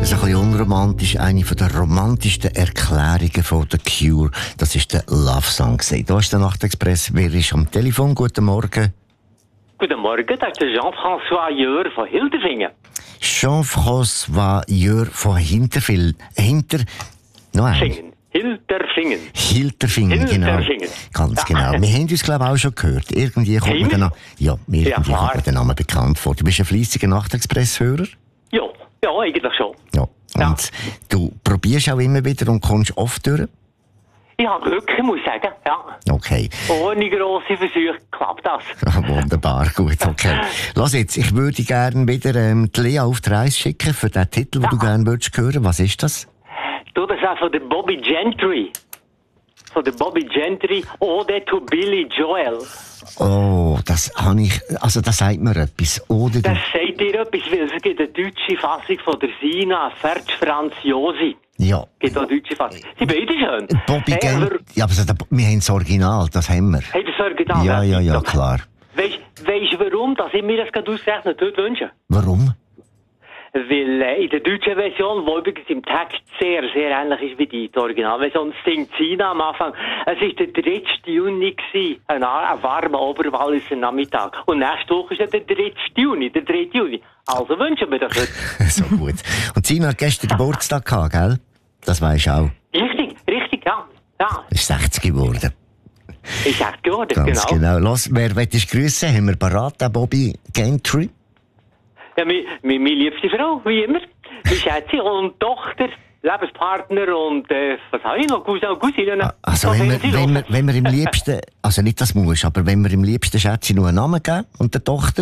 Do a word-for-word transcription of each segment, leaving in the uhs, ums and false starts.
Also ein bisschen unromantisch, eine der romantischsten Erklärungen von The Cure. Das ist der Love Song. Da ist der Nachtexpress. Wer ist am Telefon? Guten Morgen. Guten Morgen, das ist der Jean-François Jör von Hilterfingen. Jean-François Jör von Hinterfil. Hinter... Noch ein. Fingen. Hilterfingen. Hilterfingen, genau. Hilterfingen. Ganz genau. Wir haben uns, glaube ich, auch schon gehört. Irgendwie kommt Haben mir der, wir? Na- ja, irgendwie Ja, kommt klar. mir der Name bekannt vor. Du bist ein fleissiger Nachtexpress-Hörer. Ja, ja, eigentlich schon. Ja. Und Ja. du probierst auch immer wieder und kommst oft durch. Ich habe Glück, ich muss sagen. Ja. Okay. Ohne grosse Versuche klappt das. Wunderbar, gut, okay. Lass jetzt, ich würde gerne wieder ähm, die Lea auf die Reise schicken für den Titel, den Ja. du gerne würdest hören. Was ist das? Du, das ist von der Bobby Gentry. Von der Bobby Gentry, Ode to Billy Joel. Oh, das habe ich, also das sagt mir etwas. Oder Das du, sagt dir etwas, weil es gibt eine deutsche Fassung von der Sina Serge Franziosi. ja. Es gibt auch eine deutsche Fassung. Sie beide schön. Bobby Hey, Gent, aber- ja, aber so, da- wir haben das Original, das haben wir. Hey, das soll getan Ja, ja, ja, klar. Weißt du, warum dass ich mir das gerade ausgerechnet heute wünsche? Warum? Weil äh, in der deutschen Version, die übrigens im Text sehr, sehr ähnlich ist wie die, die Originalversion, singt Sina am Anfang. Es war der dritte Juni, gewesen, ein, ein warmer Oberwalliser Nachmittag. Und nächste Woche ist ja der dritte Juni, der dritte Juni. Also wünschen wir das heute. So gut. Und Sina hat gestern Geburtstag gehabt, gell? Das weisst du auch. Richtig, richtig, ja. Ja, Ist sechzig geworden. ist echt geworden, Ganz genau. genau. Los, wer möchtest du grüssen? Haben wir parat, den Bobby Gentry? Ja, meine, meine, meine liebste Frau, wie immer. Meine Schätze und Tochter, Lebenspartner und, äh, was habe ich noch? Cousin und Cousine. Also, wenn wir, wenn, wir, wenn wir im liebsten, also nicht das muss, aber wenn wir im liebsten Schätze nur einen Namen geben und der Tochter?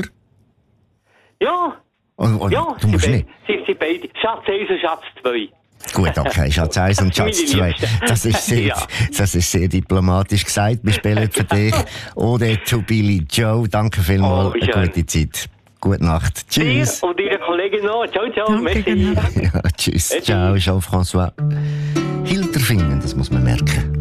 Ja, Und, und, ja, du musst sie, nicht. beide, sie, sie beide. Schatz eins und Schatz zwei. Gut, okay, Schatz eins und Das Schatz sind meine zwei. Liebsten. Das ist sehr, Ja. das ist sehr diplomatisch gesagt. Wir spielen für dich Ode to Billy Joe. Danke vielmals. Oh, wie Eine schön. gute Zeit. Gute Nacht. Dir Tschüss. und Ihre Kollegin noch. Ciao, ciao. Danke, Merci. genau. Ja, tschüss. Tschüss. Ciao, Jean-François. Hilterfingen, das muss man merken.